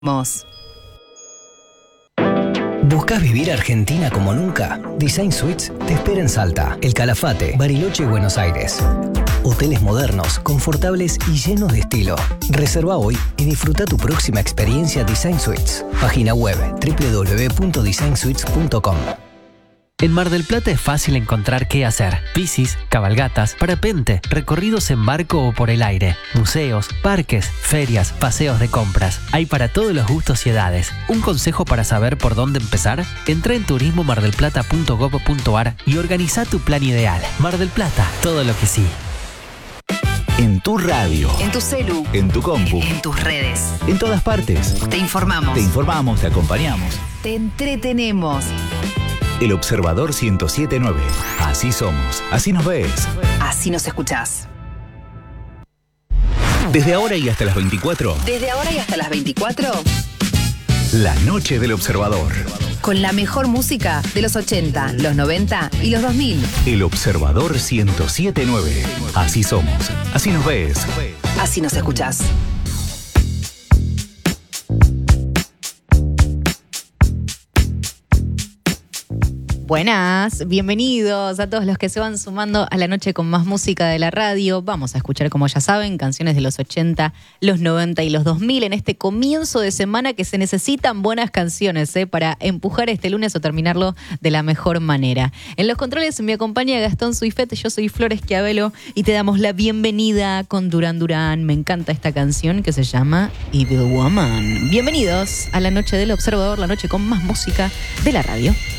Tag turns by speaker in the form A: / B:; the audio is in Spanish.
A: Mos.
B: ¿Buscas vivir Argentina como nunca? Design Suites te espera en Salta, El Calafate, Bariloche y Buenos Aires. Hoteles modernos, confortables y llenos de estilo. Reserva hoy y disfruta tu próxima experiencia Design Suites. Página web www.designsuites.com.
C: En Mar del Plata es fácil encontrar qué hacer. Bicis, cabalgatas, parapente, recorridos en barco o por el aire, museos, parques, ferias, paseos de compras. Hay para todos los gustos y edades. ¿Un consejo para saber por dónde empezar? Entra en turismomardelplata.gov.ar y organiza tu plan ideal. Mar del Plata, todo lo que sí.
D: En tu radio.
A: En tu celu.
D: En tu compu.
A: En tus redes.
D: En todas partes.
A: Te informamos.
D: Te informamos, te acompañamos.
A: Te entretenemos.
D: El Observador 107.9. Así somos. Así nos ves.
A: Así nos escuchás.
D: Desde ahora y hasta las 24.
A: Desde ahora y hasta las 24.
D: La noche del Observador.
A: Con la mejor música de los 80, los 90 y los 2000.
D: El Observador 107.9. Así somos. Así nos ves.
A: Así nos escuchás.
E: Buenas, bienvenidos a todos los que se van sumando a la noche con más música de la radio. Vamos a escuchar, como ya saben, canciones de los 80, los 90 y los 2000 en este comienzo de semana que se necesitan buenas canciones para empujar este lunes o terminarlo de la mejor manera. En los controles me acompaña Gastón Suifet, yo soy Flores Schiavello y te damos la bienvenida con Duran Duran. Me encanta esta canción que se llama Evil Woman. Bienvenidos a la noche del Observador, la noche con más música de la radio.